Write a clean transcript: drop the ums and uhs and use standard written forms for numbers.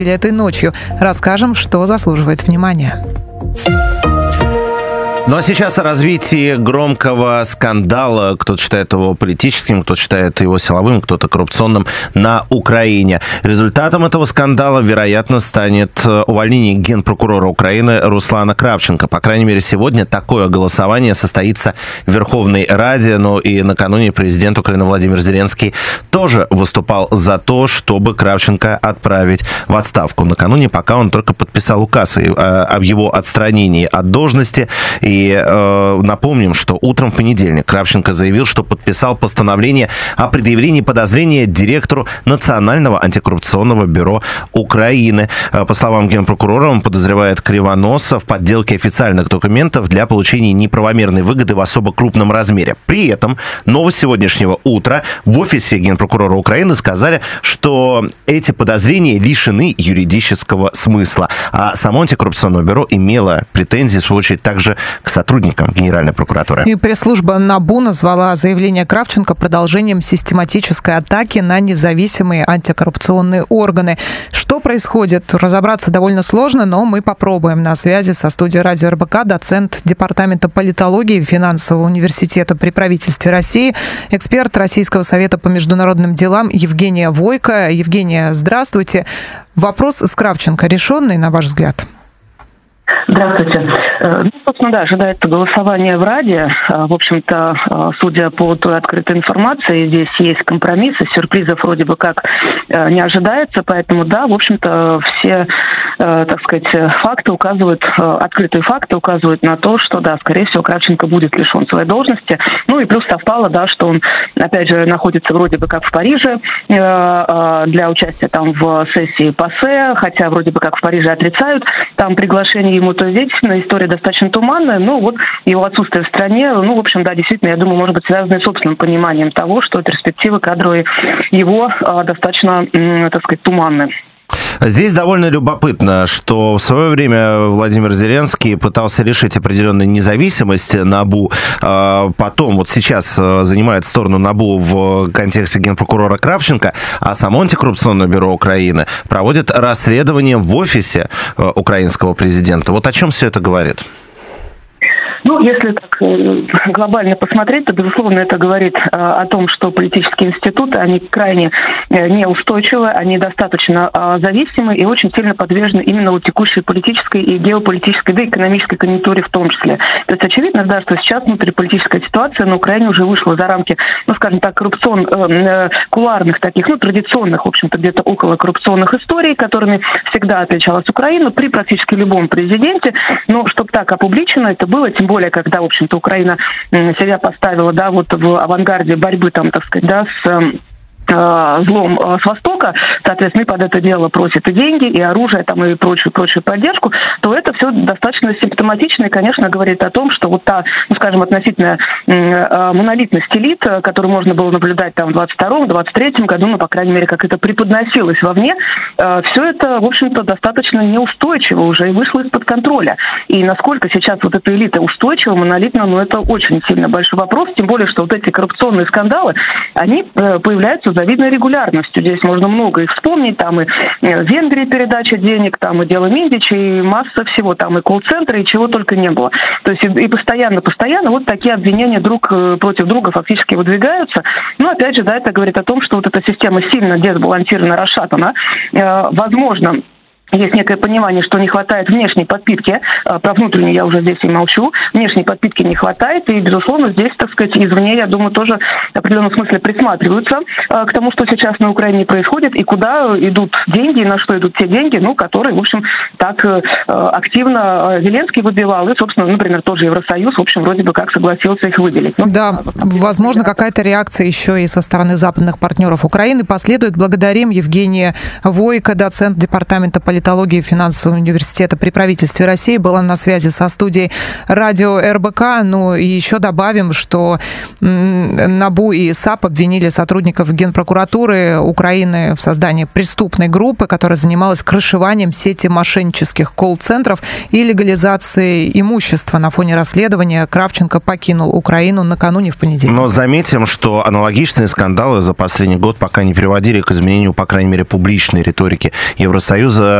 этой ночью. Расскажем, что заслуживает внимания. Ну а сейчас о развитии громкого скандала. Кто-то считает его политическим, кто-то считает его силовым, кто-то коррупционным на Украине. Результатом этого скандала, вероятно, станет увольнение генпрокурора Украины Руслана Кравченко. По крайней мере, сегодня такое голосование состоится в Верховной Раде. Ну и накануне президент Украины Владимир Зеленский тоже выступал за то, чтобы Кравченко отправить в отставку. Накануне, пока он только подписал указ об его отстранении от должности. И напомним, что утром в понедельник Кравченко заявил, что подписал постановление о предъявлении подозрения директору Национального антикоррупционного бюро Украины. По словам генпрокурора, он подозревает Кривоноса в подделке официальных документов для получения неправомерной выгоды в особо крупном размере. При этом новость сегодняшнего утра в офисе генпрокурора Украины сказали, что эти подозрения лишены юридического смысла. А само антикоррупционное бюро имело претензии, в свою очередь, также к сотрудникам Генеральной прокуратуры. И пресс-служба НАБУ назвала заявление Кравченко продолжением систематической атаки на независимые антикоррупционные органы. Что происходит, разобраться довольно сложно, но мы попробуем. На связи со студией радио РБК доцент Департамента политологии Финансового университета при правительстве России, эксперт Российского совета по международным делам Евгения Войко. Евгения, здравствуйте. Вопрос с Кравченко решенный, на ваш взгляд? Здравствуйте. Собственно, да, ожидается голосование в Раде. В общем-то, судя по той открытой информации, здесь есть компромиссы, сюрпризов вроде бы как не ожидается, поэтому, да, в общем-то, все, так сказать, факты указывают, открытые факты указывают на то, что, да, скорее всего, Кравченко будет лишен своей должности. Ну и плюс совпало, да, что он, опять же, находится вроде бы как в Париже для участия там в сессии ПАСЕ, хотя вроде бы как в Париже отрицают там приглашение ему, то есть действительно история достаточно туманная, но вот его отсутствие в стране, ну, в общем, да, действительно, я думаю, может быть связано с собственным пониманием того, что перспективы кадровые его достаточно, так сказать, туманны. Здесь довольно любопытно, что в свое время Владимир Зеленский пытался решить определенную независимость НАБУ, потом вот сейчас занимает сторону НАБУ в контексте генпрокурора Кравченко, а само антикоррупционное бюро Украины проводит расследование в офисе украинского президента. Вот о чем все это говорит? Ну, если так глобально посмотреть, то, безусловно, это говорит о том, что политические институты, они крайне неустойчивы, они достаточно зависимы и очень сильно подвержены именно вот текущей политической и геополитической, да и экономической конъюнктуре в том числе. То есть очевидно, да, что сейчас внутриполитическая ситуация на Украине уже вышла за рамки, ну, скажем так, кулуарных таких, ну, традиционных, в общем-то, где-то около коррупционных историй, которыми всегда отличалась Украина при практически любом президенте. Но чтобы так опубличено это было, тем более, когда, в общем-то, Украина себя поставила, да, вот в авангарде борьбы, там, так сказать, да, с злом с Востока, соответственно, и под это дело просят и деньги, и оружие, там, и прочую поддержку, то это все достаточно симптоматично и, конечно, говорит о том, что вот та, ну, скажем, относительная монолитность элит, которую можно было наблюдать там в 22-23 году, ну, по крайней мере, как это преподносилось вовне, все это, в общем-то, достаточно неустойчиво уже и вышло из-под контроля. И насколько сейчас вот эта элита устойчива, монолитна, ну, это очень сильно большой вопрос, тем более, что вот эти коррупционные скандалы, они появляются с завидной регулярностью. Здесь можно много их вспомнить. Там и в Венгрии передача денег, там и дело Миндича, и масса всего. Там и колл-центры, и чего только не было. То есть и постоянно вот такие обвинения друг против друга фактически выдвигаются. Но опять же, да, это говорит о том, что вот эта система сильно десбалансирована, расшатана. Возможно, есть некое понимание, что не хватает внешней подпитки. Про внутреннюю я уже здесь и молчу. Внешней подпитки не хватает. И, безусловно, здесь, так сказать, извне, я думаю, тоже в определенном смысле присматриваются к тому, что сейчас на Украине происходит, и куда идут деньги, и на что идут те деньги, ну, которые, в общем, так активно Зеленский выбивал. И, собственно, например, тоже Евросоюз, в общем, вроде бы как согласился их выделить. Ну, да, возможно, какая-то реакция еще и со стороны западных партнеров Украины последует. Благодарим Евгения Войко, доцент Департамента политологии политологии финансового университета при правительстве России, была на связи со студией радио РБК. Ну и еще добавим, что НАБУ и САП обвинили сотрудников Генпрокуратуры Украины в создании преступной группы, которая занималась крышеванием сети мошеннических колл-центров и легализацией имущества. На фоне расследования Кравченко покинул Украину накануне в понедельник. Но заметим, что аналогичные скандалы за последний год пока не приводили к изменению, по крайней мере, публичной риторики Евросоюза.